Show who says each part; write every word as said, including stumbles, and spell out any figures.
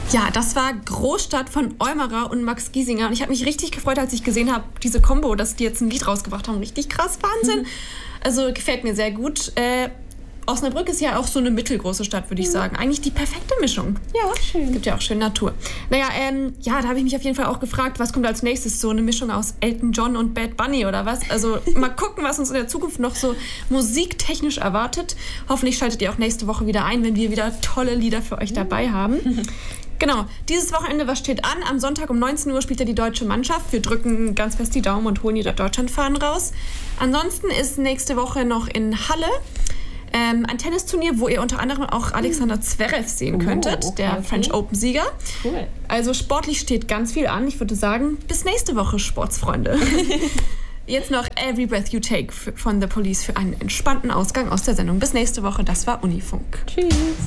Speaker 1: Ja, das war Großstadt von Eumerer und Max Giesinger. Und ich habe mich richtig gefreut, als ich gesehen habe, diese Kombo, dass die jetzt ein Lied rausgebracht haben. Richtig krass, Wahnsinn. Mhm. Also gefällt mir sehr gut. Äh, Osnabrück ist ja auch so eine mittelgroße Stadt, würde ich mhm. sagen. Eigentlich die perfekte Mischung.
Speaker 2: Ja, schön.
Speaker 1: Gibt ja auch schön Natur. Naja, ähm, ja, da habe ich mich auf jeden Fall auch gefragt, was kommt als nächstes? So eine Mischung aus Elton John und Bad Bunny oder was? Also mal gucken, was uns in der Zukunft noch so musiktechnisch erwartet. Hoffentlich schaltet ihr auch nächste Woche wieder ein, wenn wir wieder tolle Lieder für euch dabei haben. Genau, dieses Wochenende, was steht an? Am Sonntag um neunzehn Uhr spielt ja die deutsche Mannschaft. Wir drücken ganz fest die Daumen und holen die Deutschlandfahnen raus. Ansonsten ist nächste Woche noch in Halle Ähm, ein Tennisturnier, wo ihr unter anderem auch Alexander Zverev sehen könntet, oh, okay, der French okay. Open-Sieger.
Speaker 2: Cool.
Speaker 1: Also sportlich steht ganz viel an. Ich würde sagen, bis nächste Woche, Sportsfreunde. Jetzt noch Every Breath You Take von The Police für einen entspannten Ausgang aus der Sendung. Bis nächste Woche, das war Unifunk.
Speaker 2: Tschüss.